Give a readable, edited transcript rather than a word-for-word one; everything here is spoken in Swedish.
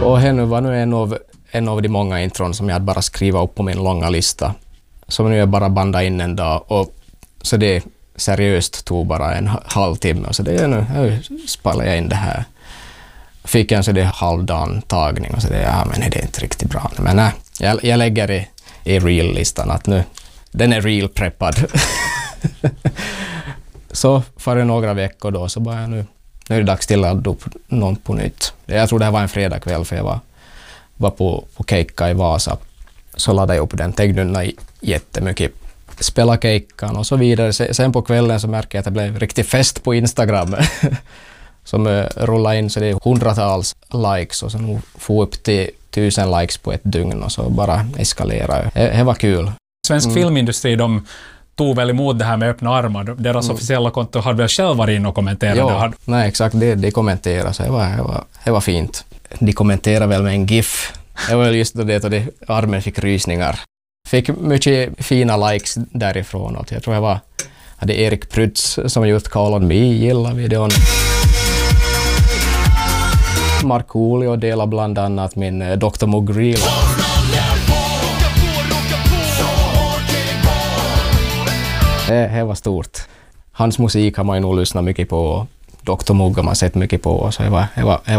Och här var nu en av de många intron som jag hade bara skrivit upp på min långa lista. Som nu är bara banda in en dag. Och så det seriöst tog bara en halvtimme. Och så det är nu spalade jag in det här. Fick en så det halvdan tagning och så det, ja men det är inte riktigt bra. Men nej, jag lägger i real-listan att nu, den är real-preppad. Så för några veckor då så bara nu är det dags till att ladda upp någon på nytt. Jag tror det här var en fredagkväll för jag var på keikka i Vasa. Så laddade jag upp den, tänkte jättemycket. Spela keikkan och så vidare. Sen på kvällen så märker jag att det blev riktigt fest på Instagram. Som rullade in så det är hundratals likes och sen få upp till 1000 likes på ett dygn och så bara eskalera. Det var kul. Svensk filmindustri, de tog väl emot det här med öppna armar. Deras officiella konto hade väl själv varit in och kommenterat. Ja, nej exakt, de kommenterade så det var fint. De kommenterade väl med en gif. Det var just då det armen fick rysningar. Fick mycket fina likes därifrån. Och jag tror hade Erik Prytz som gjort Call on Me, gillar videon. Markoolio delar bland annat min Dr. Mugreal. Det var stort. Hans musik har man ju nog lyssnat mycket på. Dr. Mugg har man sett mycket på. Så det var